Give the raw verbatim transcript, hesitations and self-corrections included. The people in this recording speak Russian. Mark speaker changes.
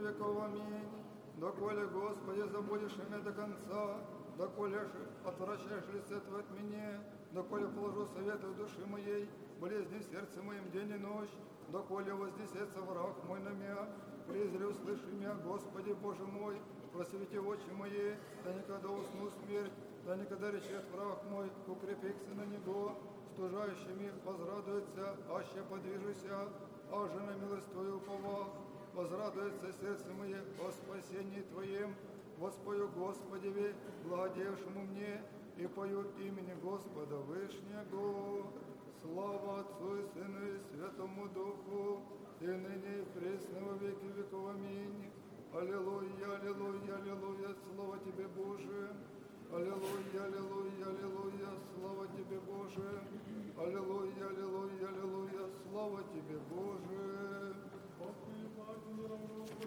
Speaker 1: веков. Аминь. Доколе, Господи, забудешь меня до конца, доколе же отвращаешь лице Твое от меня, доколе положу советы в души моей, болезни в сердце моем день и ночь, доколе вознесется враг мой на меня, презри, услыши меня, Господи, Боже мой, просвети очи мои, да никогда усну смерть, да никогда речет враг мой, укрепится на него, стужающими возрадуется, аще подвижуся, а же на милость Твою уповах, возрадуется сердце мое о спасении Твоем, воспою Господеве, благодевшему мне, и пою имени Господа Вышнего. Слава Отцу и Сыну и Святому Духу, и ныне и пресно во веки веков. Аминь. Аллилуйя, аллилуйя, аллилуйя, слава Тебе, Боже. Аллилуйя, аллилуйя, аллилуйя, слава Тебе, Боже. Аллилуйя, аллилуйя, аллилуйя, слава Тебе, Боже.